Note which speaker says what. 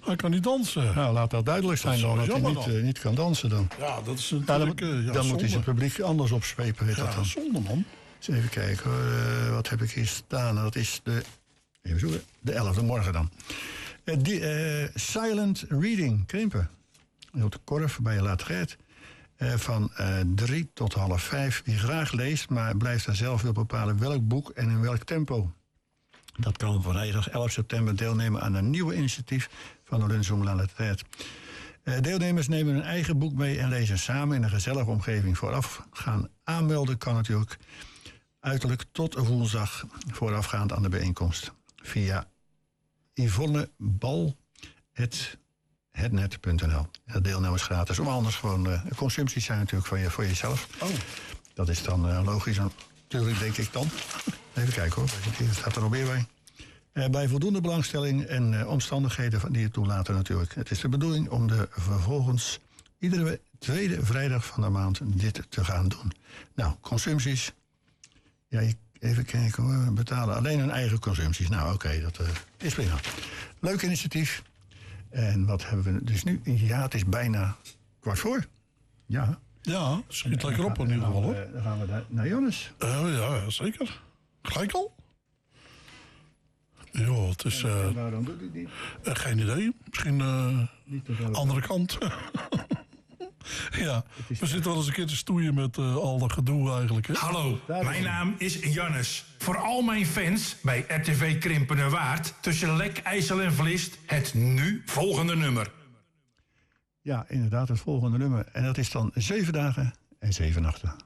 Speaker 1: Hij kan niet dansen.
Speaker 2: Nou, laat dat duidelijk zijn
Speaker 1: Dat is
Speaker 2: dan, dat hij niet kan dansen dan.
Speaker 1: Ja, dat is natuurlijk...
Speaker 2: Dan moet hij zijn publiek anders opswepen, weet dat dan.
Speaker 1: Zonde, man.
Speaker 2: Eens even kijken, wat heb ik hier staan? Dat is even zoeken, de 11e morgen dan. Silent Reading, Krimpen. Op de Korf bij Laatret. Van 3 tot half 5. Wie graag leest, maar blijft daar zelf wil bepalen welk boek en in welk tempo. Dat kan vrijdag 11 september deelnemen aan een nieuwe initiatief van de Lunchroom Laatret. Deelnemers nemen hun eigen boek mee en lezen samen in een gezellige omgeving. Vooraf gaan aanmelden kan natuurlijk uiterlijk tot woensdag voorafgaand aan de bijeenkomst. Via yvonnebal@hetnet.nl. Deelnemers gratis. Of anders gewoon consumpties zijn natuurlijk voor jezelf.
Speaker 1: Oh.
Speaker 2: Dat is dan logisch natuurlijk, denk ik dan. Even kijken hoor, hier staat er nog weer bij. Bij voldoende belangstelling en omstandigheden die het toelaten natuurlijk. Het is de bedoeling om vervolgens iedere tweede vrijdag van de maand dit te gaan doen. Nou, consumpties. Ja, even kijken hoor. Betalen alleen hun eigen consumpties. Nou, oké, dat is prima. Leuk initiatief. En wat hebben we dus nu? Ja, het is bijna 15:15. Ja.
Speaker 1: Ja, schiet lekker op in ieder geval, hoor.
Speaker 2: Dan gaan we naar Jonas.
Speaker 1: Ja, zeker. Gelijk al? Ja, het is...
Speaker 2: waarom doet hij niet?
Speaker 1: Geen idee. Misschien andere kant. Ja, we zitten wel eens een keer te stoeien met al dat gedoe eigenlijk. Hè?
Speaker 3: Hallo, mijn naam is Jannes. Voor al mijn fans bij RTV Krimpenerwaard tussen Lek, IJssel en Vlist het nu volgende nummer.
Speaker 2: Ja, inderdaad, het volgende nummer. En dat is dan 7 dagen en 7 nachten.